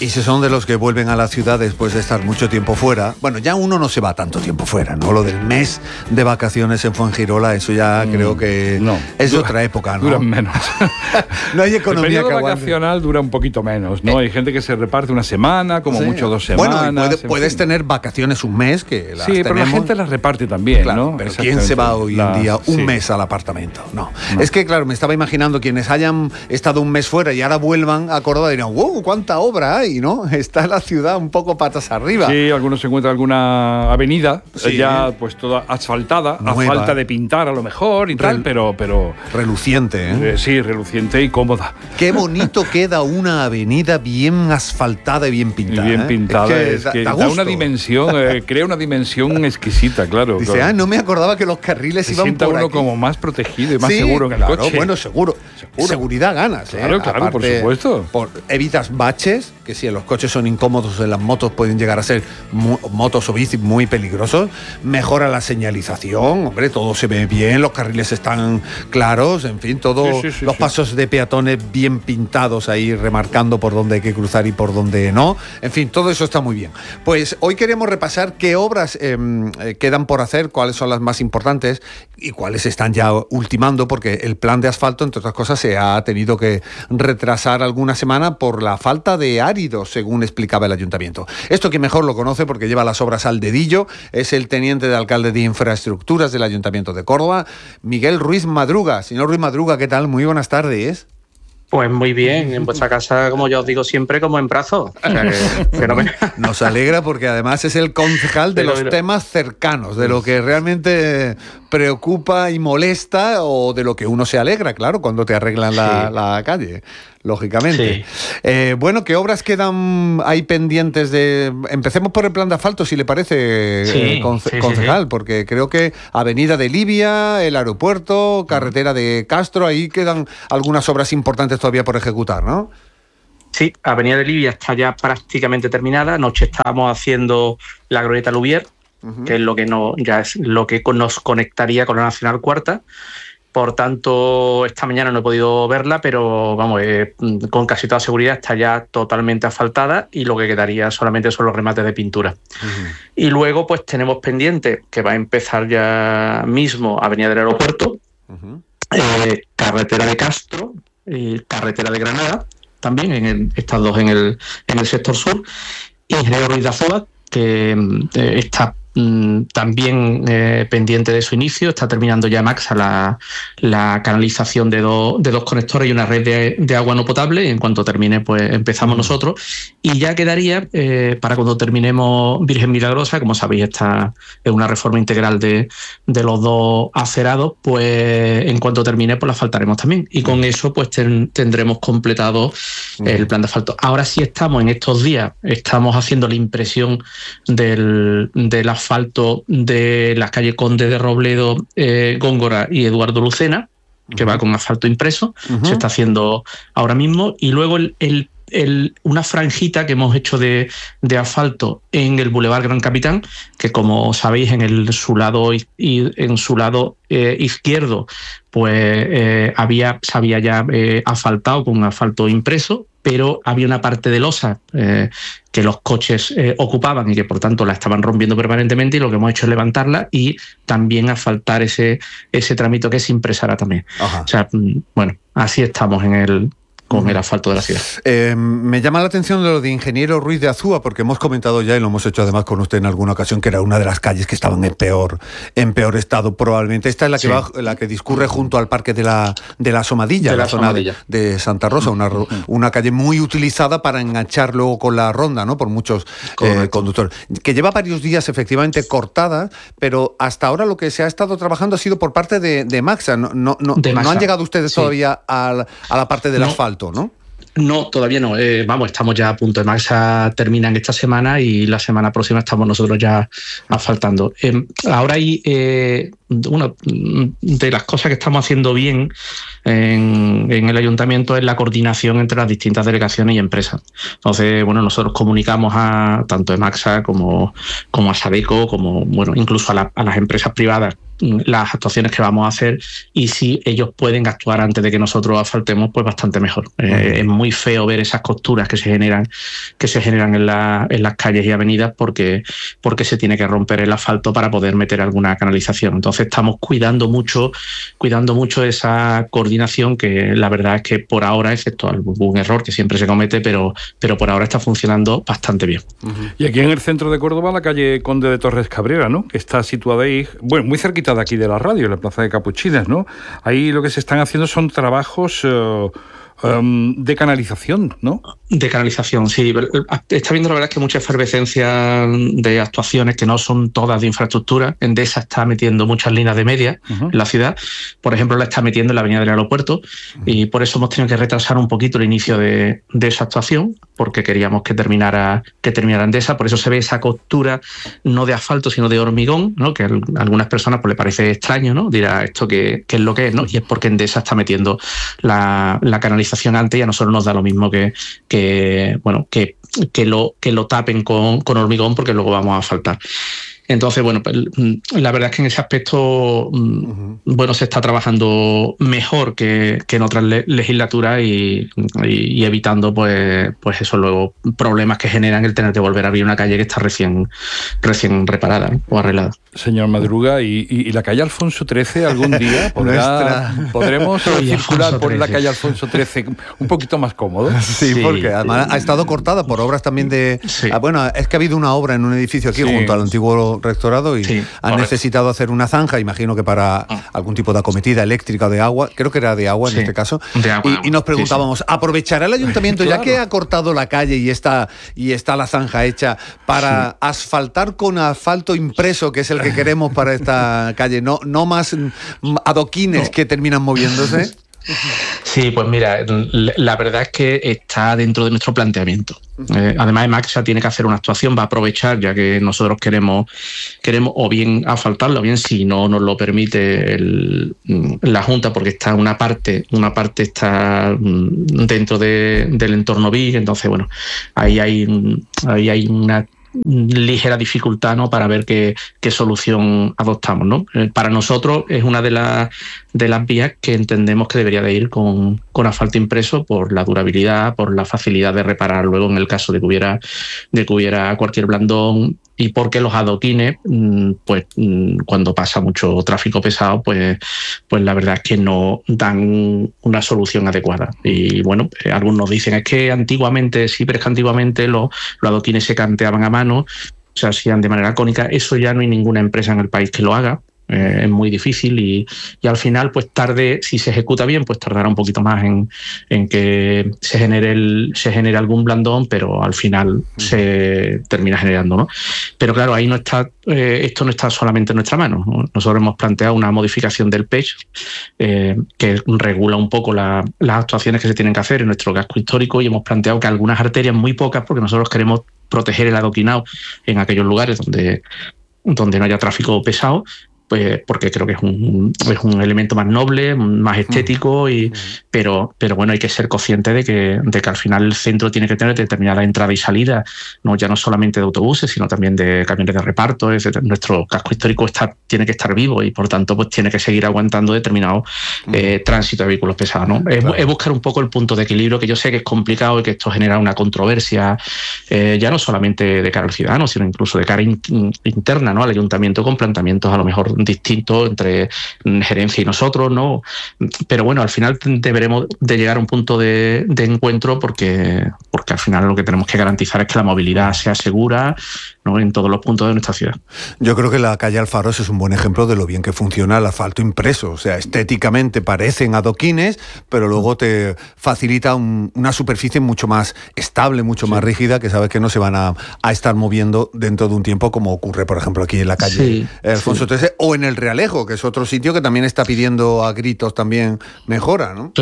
Y si son de los que vuelven a la ciudad después de estar mucho tiempo fuera, bueno, ya uno no se va tanto tiempo fuera, ¿no? Lo del mes de vacaciones en Fuengirola, eso ya creo que es otra época, ¿no? Duran menos. No hay economía que aguante. El periodo vacacional dura un poquito menos, ¿no? Hay gente que se reparte una semana, como mucho 2 semanas. Bueno, puedes tener vacaciones un mes, que las pero la gente las reparte también, claro, ¿no? Pero ¿quién se va hoy en día un mes al apartamento? No. Es que, claro, me estaba imaginando quienes hayan estado un mes fuera y ahora vuelvan a Córdoba y dirán, wow, cuánta obra hay, ¿no? Está la ciudad un poco patas arriba. Sí, algunos se encuentran alguna avenida ya pues toda asfaltada, nueva, a falta de pintar a lo mejor y tal, pero reluciente, ¿eh? Sí, reluciente y cómoda. Qué bonito queda una avenida bien asfaltada y bien pintada. Y bien pintada, es que da una dimensión, crea una dimensión exquisita, claro. Dice, claro. No me acordaba que los carriles iban por uno aquí. como más protegido y más seguro en el coche. Bueno, seguro. Seguridad ganas, Claro, Aparte, por supuesto. Evitas baches, que si los coches son incómodos, en las motos pueden llegar a ser motos o bicis muy peligrosos. Mejora la señalización, hombre, todo se ve bien, los carriles están claros, en fin, todos los pasos de peatones bien pintados ahí, remarcando por dónde hay que cruzar y por dónde no. En fin, todo eso está muy bien. Pues hoy queremos repasar qué obras quedan por hacer, cuáles son las más importantes y cuáles están ya ultimando, porque el plan de asfalto, entre otras cosas, se ha tenido que retrasar alguna semana por la falta de áridos, según explicaba el ayuntamiento. Esto que mejor lo conoce porque lleva las obras al dedillo es el teniente de alcalde de Infraestructuras del Ayuntamiento de Córdoba, Miguel Ruiz Madruga. Señor Ruiz Madruga, ¿qué tal? Muy buenas tardes. Pues muy bien, en vuestra casa, como yo os digo siempre, como en brazo. O sea, que fenomenal. Nos alegra porque además es el concejal de los temas cercanos, de lo que realmente preocupa y molesta o de lo que uno se alegra, claro, cuando te arreglan la calle, lógicamente. Sí. Bueno, ¿qué obras quedan ahí pendientes de...? Empecemos por el plan de asfalto, si le parece, concejal, porque creo que Avenida de Libia, el aeropuerto, carretera de Castro, ahí quedan algunas obras importantes todavía por ejecutar, ¿no? Sí, Avenida de Libia está ya prácticamente terminada. Anoche estábamos haciendo la glorieta Lubier, que es lo que nos conectaría con la Nacional Cuarta. Por tanto, esta mañana no he podido verla, pero vamos, con casi toda seguridad está ya totalmente asfaltada y lo que quedaría solamente son los remates de pintura. Y luego pues tenemos pendiente, que va a empezar ya mismo, Avenida del Aeropuerto, carretera de Castro y carretera de Granada, también estas dos en el sector sur, y Ingeniero Ruiz de Azúa, que está también pendiente de su inicio. Está terminando ya Maxa la canalización de dos conectores y una red de agua no potable, y en cuanto termine pues empezamos nosotros, y ya quedaría para cuando terminemos Virgen Milagrosa. Como sabéis, esta es una reforma integral de los dos acerados, pues en cuanto termine pues la asfaltaremos también, y con eso pues tendremos completado el plan de asfalto. Ahora sí estamos en estos días, estamos haciendo la impresión del asfalto de las calles Conde de Robledo, Góngora y Eduardo Lucena, que va con asfalto impreso. Se está haciendo ahora mismo. Y luego una franjita que hemos hecho de asfalto en el Boulevard Gran Capitán, que como sabéis su lado izquierdo pues se había ya asfaltado con asfalto impreso, pero había una parte de losa que los coches ocupaban y que por tanto la estaban rompiendo permanentemente, y lo que hemos hecho es levantarla y también asfaltar ese trámite que se impresará también. Ajá. O sea, bueno, así estamos con el asfalto de la ciudad. Me llama la atención lo de Ingeniero Ruiz de Azúa, porque hemos comentado ya, y lo hemos hecho además con usted en alguna ocasión, que era una de las calles que estaban en peor estado probablemente. Esta es la que la que discurre junto al Parque de la Somadilla, la zona de Santa Rosa, una calle muy utilizada para enganchar luego con la ronda, ¿no? Por muchos conductores. Que lleva varios días efectivamente cortada, pero hasta ahora lo que se ha estado trabajando ha sido por parte de Maxa. No han llegado ustedes todavía a la parte del asfalto, ¿no? No, todavía no. Estamos ya a punto. Maxa terminan esta semana y la semana próxima estamos nosotros ya asfaltando. Ahora hay una de las cosas que estamos haciendo bien en el ayuntamiento es la coordinación entre las distintas delegaciones y empresas. Entonces, bueno, nosotros comunicamos a tanto Emaxa como a Sadeco, como bueno, incluso a las empresas privadas las actuaciones que vamos a hacer, y si ellos pueden actuar antes de que nosotros asfaltemos, pues bastante mejor. Es muy feo ver esas costuras que se generan en las calles y avenidas porque se tiene que romper el asfalto para poder meter alguna canalización. Entonces estamos cuidando mucho esa coordinación, que la verdad es que por ahora, excepto algún error que siempre se comete, pero por ahora está funcionando bastante bien. Y aquí en el centro de Córdoba, la calle Conde de Torres Cabrera, ¿no?, que está situada ahí, bueno, muy cerquita de aquí de la radio, en la Plaza de Capuchinas, ¿no? Ahí lo que se están haciendo son trabajos de canalización, ¿no? De canalización, sí. Está viendo, la verdad, es que mucha efervescencia de actuaciones que no son todas de infraestructura. Endesa está metiendo muchas líneas de media en la ciudad. Por ejemplo, la está metiendo en la avenida del aeropuerto, y por eso hemos tenido que retrasar un poquito el inicio de esa actuación, porque queríamos que terminara Endesa. Por eso se ve esa costura no de asfalto, sino de hormigón, ¿no?, que a algunas personas pues le parece extraño, ¿no? Dirá, ¿esto qué es lo que es?, ¿no? Y es porque Endesa está metiendo la canalización antes, y a nosotros nos da lo mismo que lo tapen con hormigón, porque luego vamos a asfaltar. Entonces, bueno, pues la verdad es que en ese aspecto, bueno, se está trabajando mejor que en otras legislaturas, y evitando pues eso, luego problemas que generan el tener que volver a abrir una calle que está recién reparada, ¿no?, o arreglada. Señor Madruga, ¿y la calle Alfonso XIII algún día podremos circular por la calle Alfonso XIII un poquito más cómodo? Sí, porque además ha estado cortada por obras también de... Sí. Bueno, es que ha habido una obra en un edificio aquí junto al antiguo rectorado, y han necesitado hacer una zanja, imagino que para algún tipo de acometida eléctrica o de agua, creo que era de agua en este caso, y nos preguntábamos, ¿aprovechará el ayuntamiento, ya que ha cortado la calle y está la zanja hecha, para asfaltar con asfalto impreso, que es el que queremos para esta calle, no más adoquines que terminan moviéndose? Sí, pues mira, la verdad es que está dentro de nuestro planteamiento. Además, Emaxa tiene que hacer una actuación, va a aprovechar, ya que nosotros queremos o bien asfaltarlo, o bien, si no nos lo permite la Junta, porque está una parte está dentro del entorno BIC. Entonces, bueno, ahí hay una ligera dificultad, ¿no?, para ver qué solución adoptamos, ¿no? Para nosotros es una de las vías que entendemos que debería de ir con asfalto impreso, por la durabilidad, por la facilidad de reparar luego en el caso de que hubiera cualquier blandón, y porque los adoquines, pues cuando pasa mucho tráfico pesado, pues la verdad es que no dan una solución adecuada. Y bueno, algunos dicen, es que antiguamente, sí, pero es que antiguamente los adoquines se canteaban a mano, o sea, hacían de manera cónica. Eso ya no hay ninguna empresa en el país que lo haga. Es muy difícil, y al final, pues si se ejecuta bien, pues tardará un poquito más en que se genere algún blandón, pero al final se termina generando, ¿no? Pero claro, ahí no está, esto no está solamente en nuestra mano, ¿no? Nosotros hemos planteado una modificación del PECH que regula un poco las actuaciones que se tienen que hacer en nuestro casco histórico, y hemos planteado que algunas arterias, muy pocas, porque nosotros queremos proteger el adoquinado en aquellos lugares donde no haya tráfico pesado, pues porque creo que es un elemento más noble, más estético, pero bueno, hay que ser consciente de que al final el centro tiene que tener determinada entrada y salida, ya no solamente de autobuses, sino también de camiones de reparto, etc. Nuestro casco histórico tiene que estar vivo, y por tanto pues tiene que seguir aguantando determinado tránsito de vehículos pesados, ¿no? Claro. Es buscar un poco el punto de equilibrio, que yo sé que es complicado y que esto genera una controversia, ya no solamente de cara al ciudadano, sino incluso de cara interna, ¿no?, al ayuntamiento, con planteamientos a lo mejor distintos entre gerencia y nosotros, ¿no? Pero bueno, al final deberemos de llegar a un punto de encuentro, porque al final lo que tenemos que garantizar es que la movilidad sea segura, ¿no?, en todos los puntos de nuestra ciudad. Yo creo que la calle Alfaros es un buen ejemplo de lo bien que funciona el asfalto impreso. O sea, estéticamente parecen adoquines, pero luego te facilita una superficie mucho más estable, mucho más rígida, que sabes que no se van a estar moviendo dentro de un tiempo, como ocurre, por ejemplo, aquí en la calle Alfonso XIII, o en el Realejo, que es otro sitio que también está pidiendo a gritos también mejora, ¿no? Claro.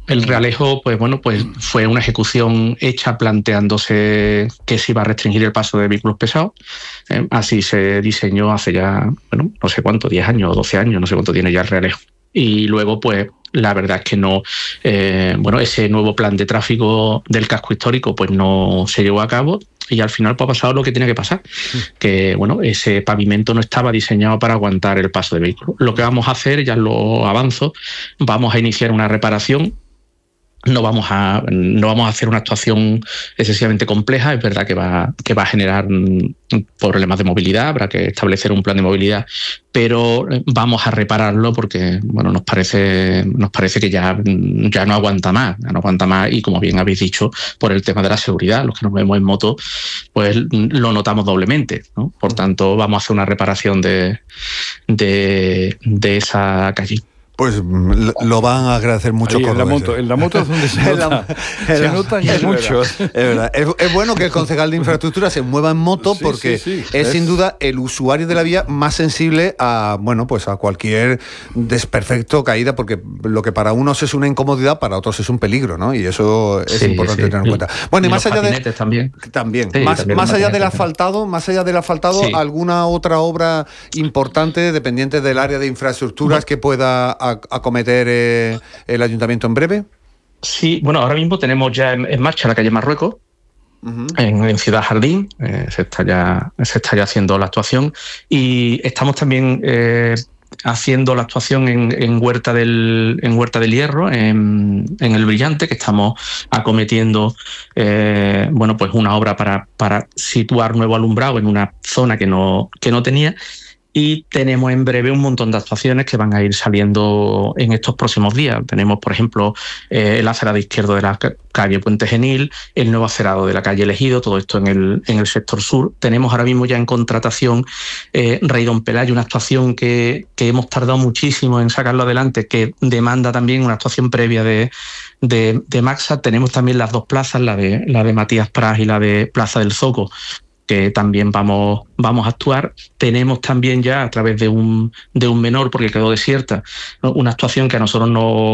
El realejo, pues bueno, pues fue una ejecución hecha planteándose que se iba a restringir el paso de vehículos pesados. Así se diseñó hace ya, bueno, no sé cuánto, 10 años o 12 años, no sé cuánto tiene ya el realejo. Y luego, pues, la verdad es que no, bueno, ese nuevo plan de tráfico del casco histórico, pues no se llevó a cabo. Y al final pues, ha pasado lo que tenía que pasar, que bueno, ese pavimento no estaba diseñado para aguantar el paso de vehículos. Lo que vamos a hacer, ya lo avanzo, vamos a iniciar una reparación. No vamos a hacer una actuación excesivamente compleja. Es verdad que va a generar problemas de movilidad, habrá que establecer un plan de movilidad, pero vamos a repararlo porque bueno, nos parece que ya no aguanta más, y como bien habéis dicho, por el tema de la seguridad, los que nos movemos en moto, pues lo notamos doblemente, ¿no? Por tanto, vamos a hacer una reparación de esa calle. Pues lo van a agradecer mucho. En la moto es donde se nota. Se nota mucho. Es verdad. Es bueno que el concejal de infraestructura se mueva en moto porque es sin duda el usuario de la vía más sensible a, bueno, pues a cualquier desperfecto, caída, porque lo que para unos es una incomodidad, para otros es un peligro, ¿no? Y eso es importante tener en cuenta. Bueno, y más allá de también. Sí, más allá del asfaltado, ¿alguna otra obra importante dependiente del área de infraestructuras que pueda acometer el ayuntamiento en breve? Sí, bueno, ahora mismo tenemos ya en marcha la calle Marruecos, en Ciudad Jardín, se está ya haciendo la actuación, y estamos también haciendo la actuación en Huerta del Hierro, en El Brillante, que estamos acometiendo bueno, pues una obra para situar nuevo alumbrado en una zona que no tenía. Y tenemos en breve un montón de actuaciones que van a ir saliendo en estos próximos días. Tenemos, por ejemplo, el acerado izquierdo de la calle Puente Genil, el nuevo acerado de la calle Elegido, todo esto en el sector sur. Tenemos ahora mismo ya en contratación Rey Don Pelayo, una actuación que hemos tardado muchísimo en sacarlo adelante, que demanda también una actuación previa de Maxa. Tenemos también las dos plazas, la de Matías Pras y la de Plaza del Zoco, que también vamos a actuar. Tenemos también ya, a través de un menor, porque quedó desierta, una actuación que a nosotros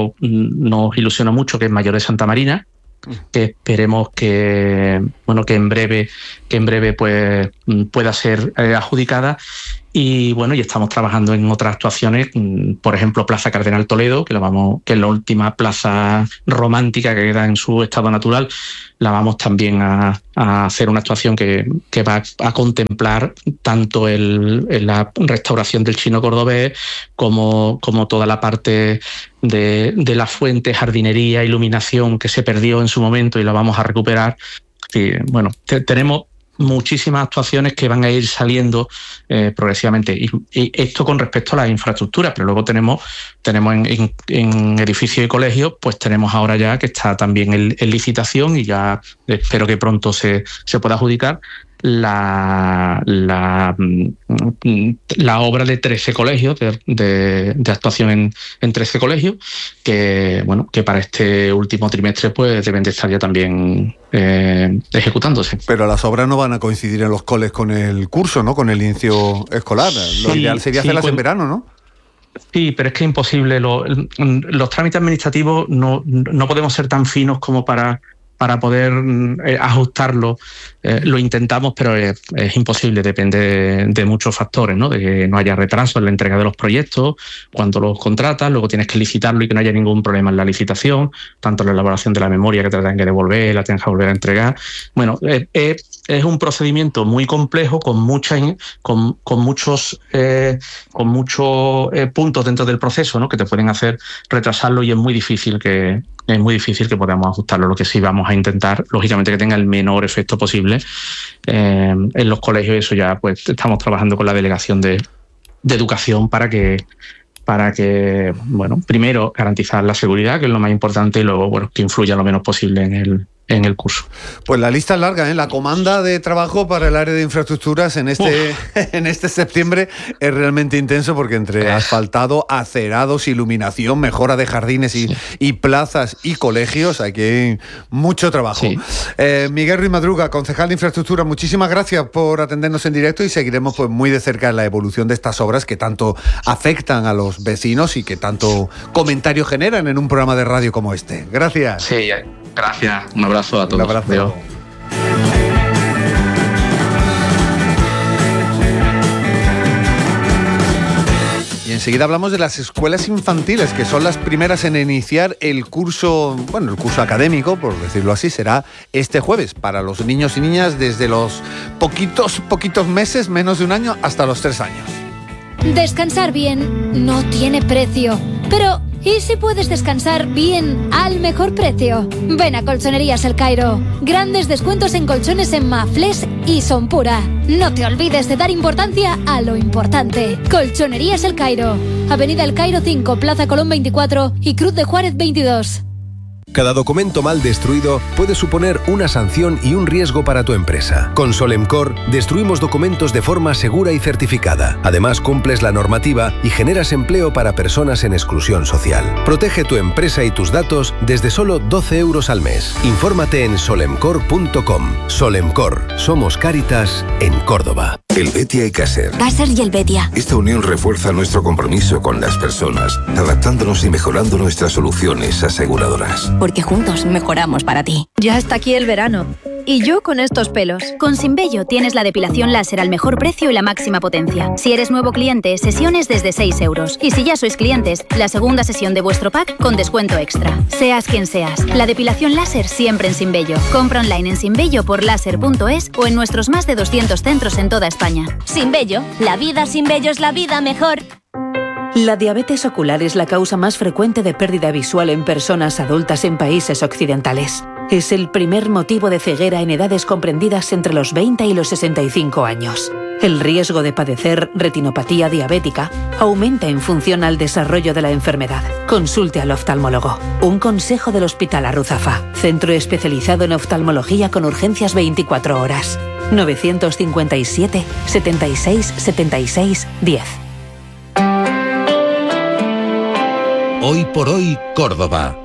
nos ilusiona mucho, que es Mayor de Santa Marina, que esperemos que en breve pues pueda ser adjudicada. Y bueno, y estamos trabajando en otras actuaciones, por ejemplo, Plaza Cardenal Toledo, que es la última plaza romántica que queda en su estado natural. La vamos también a hacer una actuación que va a contemplar tanto la restauración del chino cordobés como toda la parte de la fuente, jardinería, iluminación que se perdió en su momento y la vamos a recuperar. Y, bueno, tenemos muchísimas actuaciones que van a ir saliendo progresivamente, y esto con respecto a las infraestructuras, pero luego tenemos en edificios y colegios, pues tenemos ahora ya que está también en licitación, y ya espero que pronto se pueda adjudicar la obra de 13 colegios, de actuación en 13 colegios, que bueno, que para este último trimestre pues deben de estar ya también ejecutándose. Pero las obras no van a coincidir en los coles con el curso, ¿no? Con el inicio escolar. Lo ideal sería hacerlas en verano, ¿no? Sí, pero es que es imposible. Los trámites administrativos no podemos ser tan finos como para poder ajustarlo. Lo intentamos, pero es imposible, depende de muchos factores, ¿no? De que no haya retraso en la entrega de los proyectos, cuando los contratas, luego tienes que licitarlo y que no haya ningún problema en la licitación, tanto en la elaboración de la memoria, que te la tengan que devolver, la tengas que volver a entregar. Bueno, es un procedimiento muy complejo, con muchos puntos dentro del proceso, ¿no? Que te pueden hacer retrasarlo, y es muy difícil que podamos ajustarlo. Lo que sí vamos a intentar, lógicamente, que tenga el menor efecto posible en los colegios. Eso ya pues estamos trabajando con la delegación de educación para que bueno, primero garantizar la seguridad, que es lo más importante, y luego bueno, que influya lo menos posible en en el curso. Pues la lista es larga, ¿eh? La comanda de trabajo para el área de infraestructuras en este septiembre es realmente intenso, porque entre asfaltado, acerados, iluminación, mejora de jardines y plazas y colegios, aquí hay mucho trabajo. Sí. Miguel Ruiz Madruga, concejal de infraestructura, muchísimas gracias por atendernos en directo, y seguiremos pues muy de cerca la evolución de estas obras que tanto afectan a los vecinos y que tanto comentario generan en un programa de radio como este. Gracias. Sí, gracias. Un abrazo a todos. Un abrazo. Adiós. Y enseguida hablamos de las escuelas infantiles, que son las primeras en iniciar el curso académico, por decirlo así, será este jueves para los niños y niñas desde los poquitos meses, menos de un año, hasta los 3 años. Descansar bien no tiene precio, pero ¿y si puedes descansar bien al mejor precio? Ven a Colchonerías El Cairo. Grandes descuentos en colchones en Mafles y Sonpura. No te olvides de dar importancia a lo importante. Colchonerías El Cairo. Avenida El Cairo 5, Plaza Colón 24 y Cruz de Juárez 22. Cada documento mal destruido puede suponer una sanción y un riesgo para tu empresa. Con Solemcor destruimos documentos de forma segura y certificada. Además, cumples la normativa y generas empleo para personas en exclusión social. Protege tu empresa y tus datos desde solo 12 euros al mes. Infórmate en solemcor.com. Solemcor, somos Cáritas en Córdoba. El Betia y Caser. Caser y el Betia. Esta unión refuerza nuestro compromiso con las personas, adaptándonos y mejorando nuestras soluciones aseguradoras. Porque juntos mejoramos para ti. Ya está aquí el verano. Y yo con estos pelos. Con Symbello tienes la depilación láser al mejor precio y la máxima potencia. Si eres nuevo cliente, sesiones desde 6 euros. Y si ya sois clientes, la segunda sesión de vuestro pack con descuento extra. Seas quien seas, la depilación láser siempre en Symbello. Compra online en symbelloporlaser.es o en nuestros más de 200 centros en toda España. Symbello, la vida sin vello es la vida mejor. La diabetes ocular es la causa más frecuente de pérdida visual en personas adultas en países occidentales. Es el primer motivo de ceguera en edades comprendidas entre los 20 y los 65 años. El riesgo de padecer retinopatía diabética aumenta en función al desarrollo de la enfermedad. Consulte al oftalmólogo. Un consejo del Hospital Arruzafa, centro especializado en oftalmología con urgencias 24 horas. 957 76 76 10. Hoy por hoy, Córdoba.